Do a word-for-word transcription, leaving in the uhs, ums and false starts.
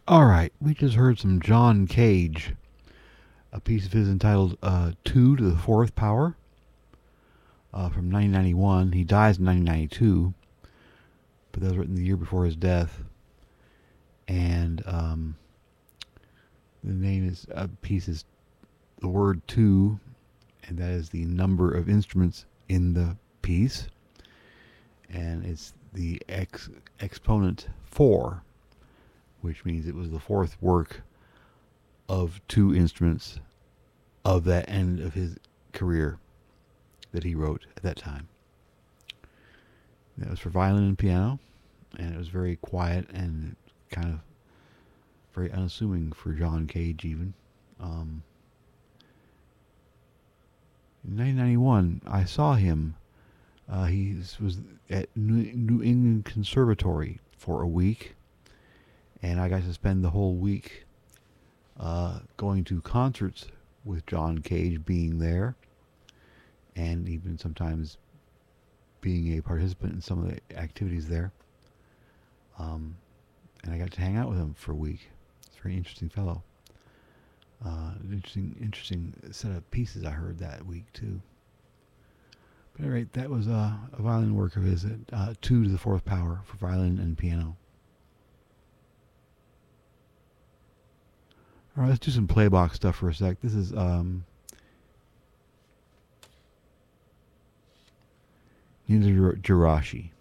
All right, we just heard some John Cage, a piece of his entitled uh, Two to the Fourth Power uh, from nineteen ninety-one. He dies in nineteen ninety-two, but that was written the year before his death. And um, the name is a uh, piece is the word two, and that is the number of instruments in the piece. And it's the ex- exponent four, which means it was the fourth work of two instruments of that end of his career that he wrote at that time. That was for violin and piano, and it was very quiet and kind of very unassuming for John Cage even. Um, in nineteen ninety-one, I saw him. Uh, he was at New England Conservatory for a week, and I got to spend the whole week uh, going to concerts with John Cage being there, and even sometimes being a participant in some of the activities there. Um, and I got to hang out with him for a week. It's a very interesting fellow. Uh, interesting, interesting set of pieces I heard that week too. But anyway, that was uh, a violin work of his, uh, two to the fourth power for violin and piano. All right, let's do some playbox stuff for a sec. This is um, Ninja Jirashi.